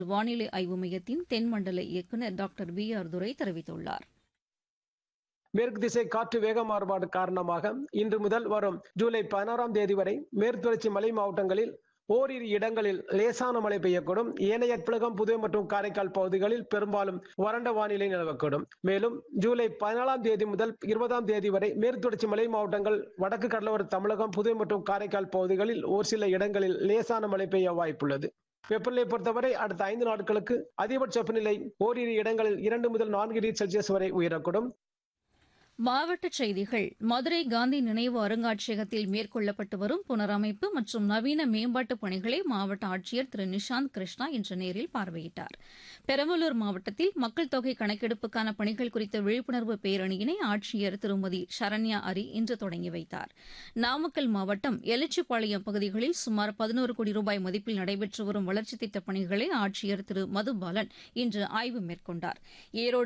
வானிலை ஆய்வு மையத்தின் தென்மண்டல இயக்குநர் டாக்டர் BR துரை தெரிவித்துள்ளார். மேற்கு திசை காற்று வேக மாறுபாடு காரணமாக இன்று முதல் வரும் ஜூலை 16ஆம் தேதி வரை மேற்கு தொடர்ச்சி மலை மாவட்டங்களில் ஓரிரு இடங்களில் லேசான மழை பெய்யக்கூடும். ஏனைய தமிழகம், புதுவை மற்றும் காரைக்கால் பகுதிகளில் பெரும்பாலும் வறண்ட வானிலை நிலவக்கூடும். மேலும் ஜூலை 14ஆம் தேதி முதல் 20ஆம் தேதி வரை மேற்கு தொடர்ச்சி மலை மாவட்டங்கள், வடக்கு கடலோர தமிழகம், புதுவை மற்றும் காரைக்கால் பகுதிகளில் ஒரு சில இடங்களில் லேசான மழை பெய்ய வாய்ப்புள்ளது. வெப்பநிலை பொறுத்தவரை அடுத்த 5 நாட்களுக்கு அதிகபட்ச வெப்பநிலை ஓரிரு இடங்களில் 2 முதல் 4 டிகிரி செல்சியஸ் வரை உயரக்கூடும். மாவட்டச் செய்திகள். மதுரை காந்தி நினைவு அருங்காட்சியகத்தில் மேற்கொள்ளப்பட்டு வரும் புனரமைப்பு மற்றும் நவீன மேம்பாட்டுப் பணிகளை மாவட்ட ஆட்சியர் திரு நிஷாந்த் கிருஷ்ணா இன்று நேரில் பார்வையிட்டார். பெரம்பலூர் மாவட்டத்தில் மக்கள் தொகை கணக்கெடுப்புக்கான பணிகள் குறித்த விழிப்புணர்வு பேரணியினை ஆட்சியர் திருமதி சரண்யா அரி இன்று தொடங்கி வைத்தார். நாமக்கல் மாவட்டம் எலச்சிபாளையம் பகுதிகளில் சுமார் 11 கோடி ரூபாய் மதிப்பில் நடைபெற்று வரும் வளர்ச்சித் திட்டப் பணிகளை ஆட்சியர் திரு மதுபாலன் இன்று ஆய்வு மேற்கொண்டார். ஈரோடு